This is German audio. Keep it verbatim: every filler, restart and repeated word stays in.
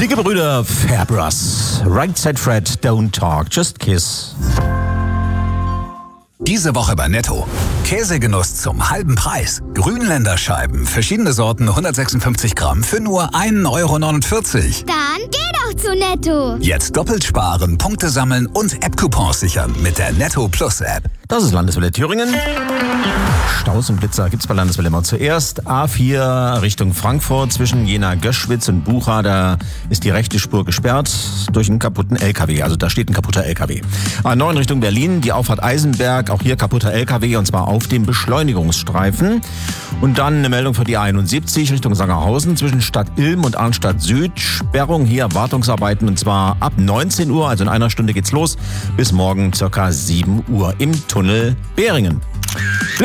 Die Gebrüder Fabras. Right Side Fred, don't talk, just kiss. Diese Woche bei Netto. Käsegenuss zum halben Preis. Grünländer Scheiben, verschiedene Sorten, hundertsechsundfünfzig Gramm für nur ein Euro neunundvierzig. Dann geh doch zu Netto. Jetzt doppelt sparen, Punkte sammeln und App-Coupons sichern mit der Netto Plus App. Das ist Landeswelle Thüringen. Staus und Blitzer gibt's bei Landeswelle immer zuerst. A vier Richtung Frankfurt zwischen Jena-Göschwitz und Bucha. Da ist die rechte Spur gesperrt durch einen kaputten L K W. Also da steht ein kaputter L K W. A neun Richtung Berlin, die Auffahrt Eisenberg. Auch hier kaputter L K W und zwar auf dem Beschleunigungsstreifen. Und dann eine Meldung für die A einundsiebzig Richtung Sangerhausen zwischen Stadt Ilm und Arnstadt Süd. Sperrung hier, Wartungsarbeiten und zwar ab neunzehn Uhr, also in einer Stunde geht's los, bis morgen circa sieben Uhr im Tunnel Behringen.